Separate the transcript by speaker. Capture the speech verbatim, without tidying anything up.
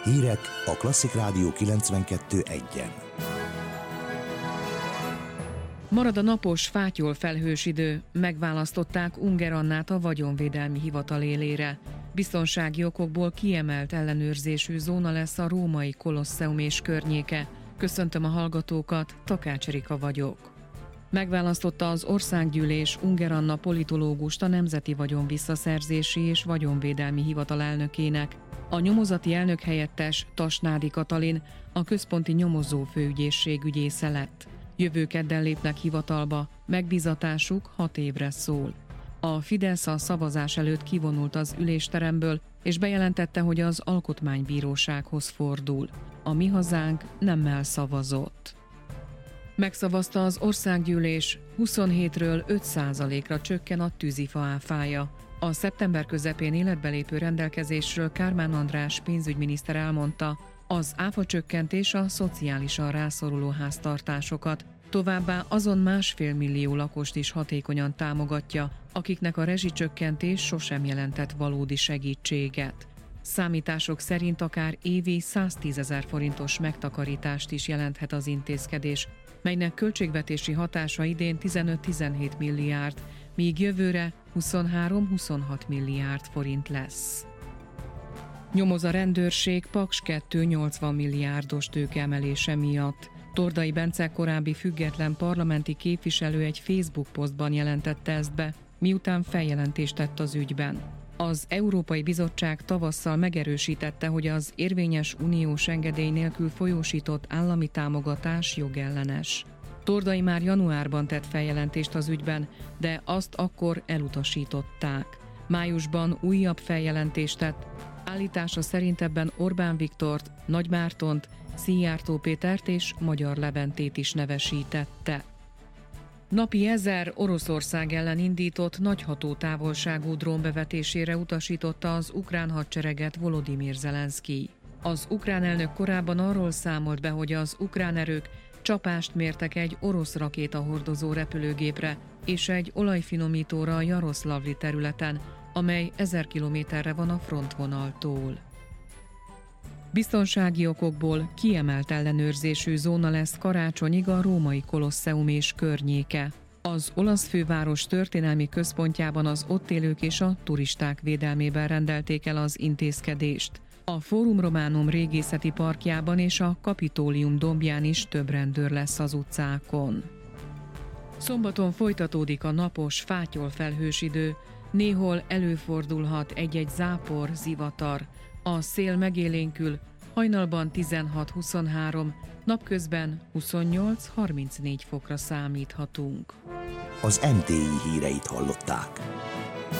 Speaker 1: Hírek a Klasszik Rádió kilencvenkettő egyen.
Speaker 2: Marad a napos, fátyol felhős idő. Megválasztották Unger Annát a vagyonvédelmi hivatal élére. Biztonsági okokból kiemelt ellenőrzésű zóna lesz a római Kolosseum és környéke. Köszöntöm a hallgatókat, Takács Erika vagyok. Megválasztotta az Országgyűlés Unger Anna politológust a Nemzeti Vagyon Visszaszerzési és Vagyonvédelmi Hivatal elnökének. A nyomozati elnök helyettes Tasnádi Katalin a központi nyomozó főügyészség ügyésze lett. Jövő kedden lépnek hivatalba, megbízatásuk hat évre szól. A Fidesz a szavazás előtt kivonult az ülésteremből, és bejelentette, hogy az Alkotmánybírósághoz fordul. A Mi Hazánk nemmel szavazott. Megszavazta az Országgyűlés, huszonhétről öt százalékra csökken a tűzifa áfája. A szeptember közepén életbe lépő rendelkezésről Kármán András pénzügyminiszter elmondta, az áfacsökkentés a szociálisan rászoruló háztartásokat, továbbá azon másfél millió lakost is hatékonyan támogatja, akiknek a rezsicsökkentés sosem jelentett valódi segítséget. Számítások szerint akár évi száztízezer forintos megtakarítást is jelenthet az intézkedés, melynek költségvetési hatása idén tizenöt-tizenhét milliárd, míg jövőre huszonhárom-huszonhat milliárd forint lesz. Nyomoz a rendőrség Paks kettő nyolcvan milliárdos tőkeemelése miatt. Tordai Bence korábbi független parlamenti képviselő egy Facebook posztban jelentette ezt be, miután feljelentést tett az ügyben. Az Európai Bizottság tavasszal megerősítette, hogy az érvényes uniós engedély nélkül folyósított állami támogatás jogellenes. Tordai már januárban tett feljelentést az ügyben, de azt akkor elutasították. Májusban újabb feljelentést tett, állítása szerint ebben Orbán Viktort, Nagy Mártont, Szijjártó Pétert és Magyar Leventét is nevesítette. Napi ezer Oroszország ellen indított nagy hatótávolságú drón bevetésére utasította az ukrán hadsereget Volodymyr Zelenszkij. Az ukrán elnök korábban arról számolt be, hogy az ukrán erők csapást mértek egy orosz rakétahordozó repülőgépre és egy olajfinomítóra a Jaroszlavli területen, amely ezer kilométerre van a frontvonaltól. Biztonsági okokból kiemelt ellenőrzésű zóna lesz karácsonyig a római Kolosseum és környéke. Az olasz főváros történelmi központjában az ott élők és a turisták védelmében rendelték el az intézkedést. A Fórum Románum régészeti parkjában és a Kapitólium dombján is több rendőr lesz az utcákon. Szombaton folytatódik a napos, fátyol felhős idő, néhol előfordulhat egy-egy zápor, zivatar. A szél megélénkül, hajnalban tizenhat-huszonhárom, napközben huszonnyolc-harmincnégy fokra számíthatunk.
Speaker 1: Az em té i híreit hallották.